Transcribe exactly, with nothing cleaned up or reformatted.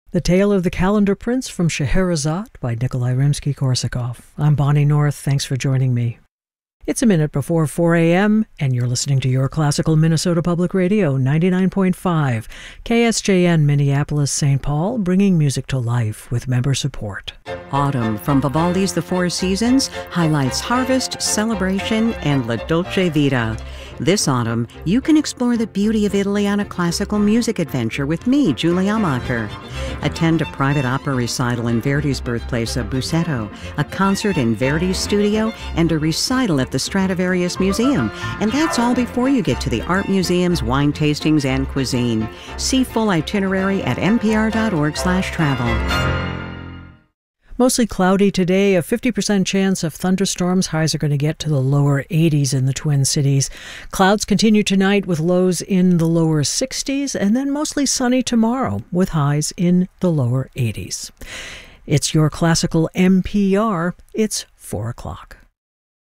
The Tale of the Calendar Prince from Scheherazade by Nikolai Rimsky-Korsakov. I'm Bonnie North. Thanks for joining me. It's a minute before four a.m., and you're listening to Your Classical Minnesota Public Radio, ninety-nine point five, K S J N Minneapolis, Saint Paul, bringing music to life with member support. Autumn from Vivaldi's The Four Seasons highlights harvest, celebration, and La Dolce Vita. This autumn, you can explore the beauty of Italy on a classical music adventure with me, Julie Amacher. Attend a private opera recital in Verdi's birthplace of Busseto, a concert in Verdi's studio, and a recital at the Stradivarius Museum. And that's all before you get to the art museums, wine tastings, and cuisine. See full itinerary at n p r dot org slash travel. Mostly cloudy today, a fifty percent chance of thunderstorms. Highs are going to get to the lower eighties in the Twin Cities. Clouds continue tonight with lows in the lower sixties, and then mostly sunny tomorrow with highs in the lower eighties. It's Your Classical N P R. It's four o'clock.